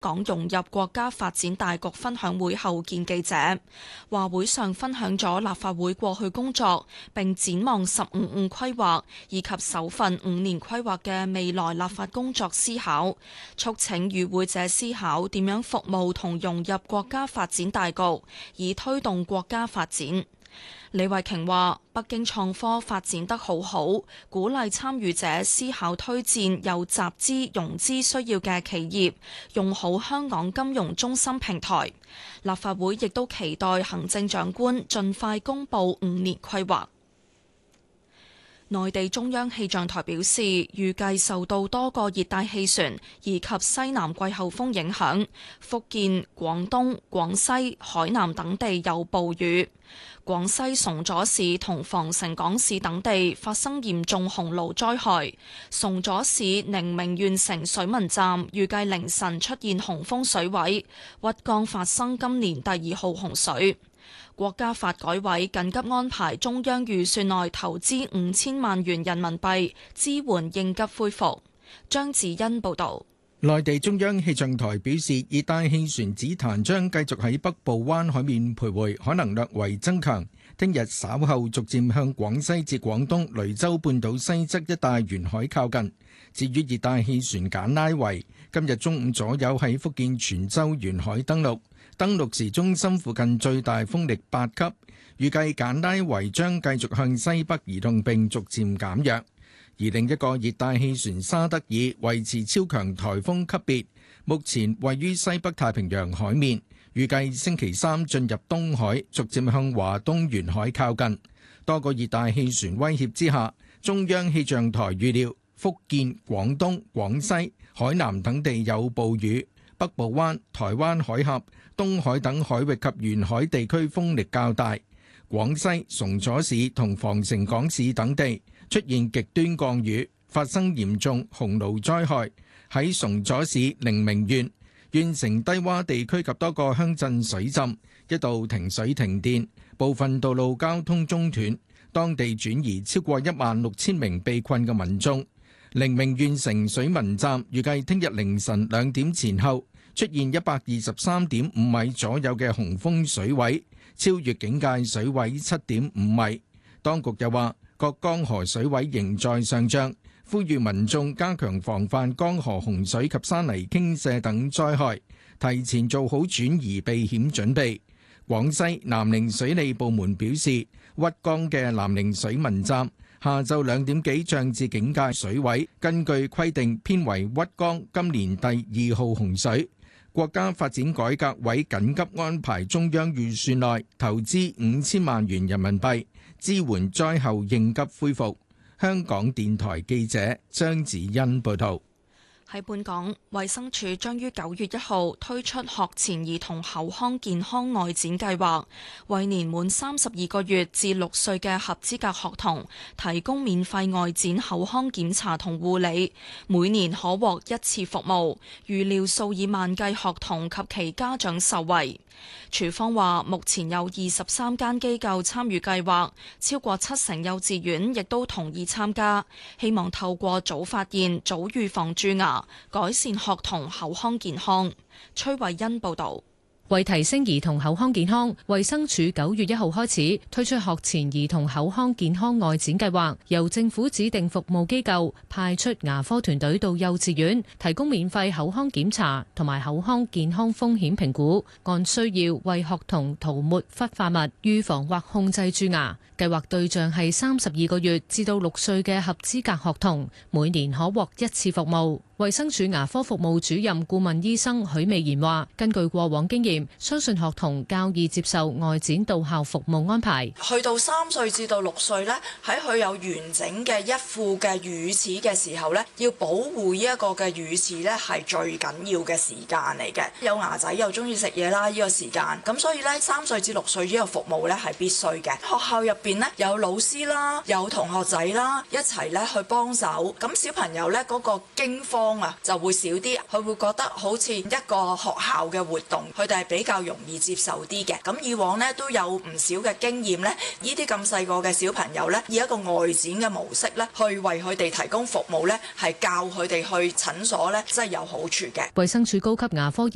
港融入國家發展大局分享會後見記者，話會上分享咗立法會過去工作，並展望15+5規劃以及首份5年規劃嘅未來立法工作思考，促請與會者思考點樣服務同融入國家發展大局，以推動國家發展。李慧瓊話：北京創科發展得好好，鼓勵參與者思考推薦有集資融資需要嘅企業，用好香港金融中心平台。立法會亦都期待行政長官盡快公布5年規劃。內地中央氣象台表示，預計受到多個熱帶氣旋以及西南季候風影響，福建、廣東、廣西、海南等地有暴雨。廣西崇左市同防城港市等地發生嚴重洪澇災害，崇左市寧明縣城水文站預計凌晨出現洪峰水位，鬱江發生今年第2號洪水。國家發改委緊急安排中央預算內投資5000萬元人民幣支援應急恢復。張子欣報導。 內地中央氣象台表示，熱帶氣旋子彈將繼續喺北部灣海面徘徊，可能略為增強。聽日稍後逐漸向廣西至廣東雷州半島西側一帶沿海靠近。至於熱帶氣旋簡拉維，今日中午左右喺福建泉州沿海登陸。登陸時中心附近最大風力8級，預計簡拉維將繼續向西北移動並逐漸減弱。而另一個熱帶氣旋沙德爾維持超強颱風級別，目前位於西北太平洋海面，預計星期三進入東海，逐漸向華東沿海靠近。多個熱帶氣旋威脅之下，中央氣象台預料福建、廣東、廣西、海南等地有暴雨，北部灣、台灣海峽、東海等海域及沿海地區風力較大。廣西崇左市同防城港市等地出現極端降雨，發生嚴重洪澇災害。喺崇左市寧明縣，縣城低洼地區及多個鄉鎮水浸，一度停水停電，部分道路交通中斷，當地轉移超過16000名被困嘅民眾。寧明縣城水文站預計聽日凌晨2點前後出現123.5米左右嘅洪峰水位，超越警戒水位7.5米。當局又話，各江河水位仍在上漲，呼籲民眾加強防範江河洪水及山泥傾瀉等災害，提前做好轉移避險準備。廣西南寧水利部門表示，鬱江嘅南寧水文站下晝2點幾漲至警戒水位，根據規定編為鬱江今年第2號洪水。國家發展改革委緊急安排中央預算內投資5000萬元人民幣支援災後應急恢復。香港電台記者張子欣報道。 喺本港，衛生署將於9月1號推出學前兒童口腔健康外展計劃，為年滿32個月至6歲嘅合資格學童提供免費外展口腔檢查同護理，每年可獲1次服務，預料數以萬計學童及其家長受惠。署方話，目前有23間機構參與計劃，超過70%幼稚園亦都同意參加，希望透過早發現、早預防蛀牙，改善學童口腔健康。崔慧欣報導。 為提升兒童口腔健康，衛生署9月1號開始推出學前兒童口腔健康外展計劃，由政府指定服務機構派出牙科團隊到幼稚園，提供免費口腔檢查同埋口腔健康風險評估，按需要為學童塗抹氟化物，預防或控制蛀牙。計劃對象係32個月至到6歲嘅合資格學童，每年可獲1次服務。衛生署牙科服務主任顧問醫生許美賢話，根據過往經驗，相信學童較易接受外展到校服務安排。 去到3歲至到6歲呢，喺佢有完整嘅一副嘅乳齒嘅時候呢，要保護呢一個嘅乳齒呢係最緊要嘅時間嚟嘅。有牙仔又中意食嘢啦，呢個時間咁，所以呢3歲至6歲呢個服務呢係必須嘅。學校入邊呢，有老師啦，有同學仔啦，一齊呢去幫手。咁小朋友呢嗰個驚慌就會少啲，佢會覺得好似一個學校嘅活動，佢哋係比較容易接受啲嘅。咁以往呢都有唔少嘅經驗呢，呢啲咁細個嘅小朋友呢，以一個外展嘅模式呢，去為佢哋提供服務呢，係教佢哋去診所呢，真係有好處嘅。 衛生署高級牙科